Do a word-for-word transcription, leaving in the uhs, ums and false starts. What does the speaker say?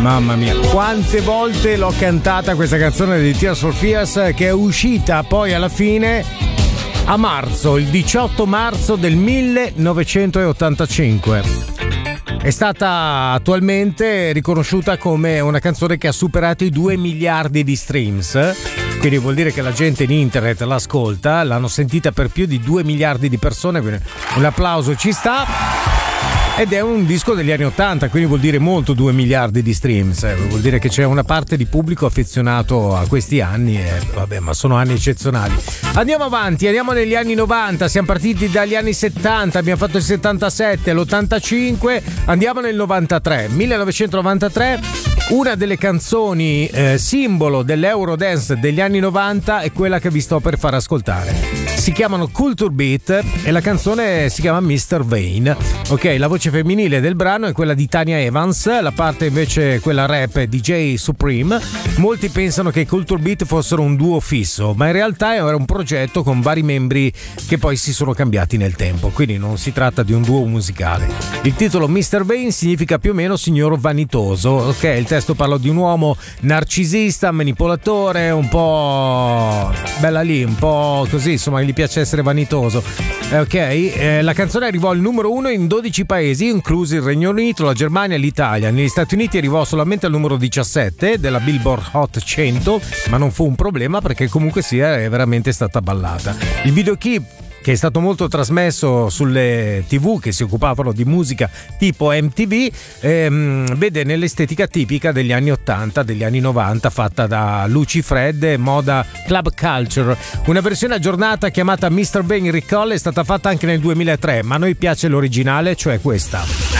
Mamma mia, quante volte l'ho cantata questa canzone di Tears for Fears, che è uscita poi alla fine a marzo, il diciotto marzo del millenovecentottantacinque. È stata attualmente riconosciuta come una canzone che ha superato i due miliardi di streams, quindi vuol dire che la gente in internet l'ascolta, l'hanno sentita per più di due miliardi di persone, quindi un applauso ci sta. Ed è un disco degli anni ottanta, quindi vuol dire molto due miliardi di streams, eh. Vuol dire che c'è una parte di pubblico affezionato a questi anni e vabbè, ma sono anni eccezionali. Andiamo avanti, andiamo negli anni novanta, siamo partiti dagli anni settanta, abbiamo fatto il settantasette, l'ottantacinque, andiamo nel novantatré, millenovecentonovantatré. Una delle canzoni eh, simbolo dell'Eurodance degli anni novanta è quella che vi sto per far ascoltare. Si chiamano Culture Beat e la canzone si chiama mister Vain. Ok, la voce femminile del brano è quella di Tanya Evans, la parte invece quella rap è D J Supreme. Molti pensano che i Culture Beat fossero un duo fisso, ma in realtà era un progetto con vari membri che poi si sono cambiati nel tempo, quindi non si tratta di un duo musicale. Il titolo mister Vain significa più o meno signor vanitoso. Ok, il testo parla di un uomo narcisista, manipolatore, un po' bella lì, un po' così, insomma, gli piace essere vanitoso. Eh, ok, eh, la canzone arrivò al numero uno in dodici paesi, inclusi il Regno Unito, la Germania e l'Italia. Negli Stati Uniti arrivò solamente al numero diciassette della Billboard Hot cento, ma non fu un problema perché comunque sia è veramente stata ballata. Il videoclip, che è stato molto trasmesso sulle tivù che si occupavano di musica tipo M T V, ehm, vede nell'estetica tipica degli anni ottanta, degli anni novanta, fatta da Luci Fredde, moda club culture. Una versione aggiornata chiamata mister Vain Recall è stata fatta anche nel duemilatré, ma a noi piace l'originale, cioè questa.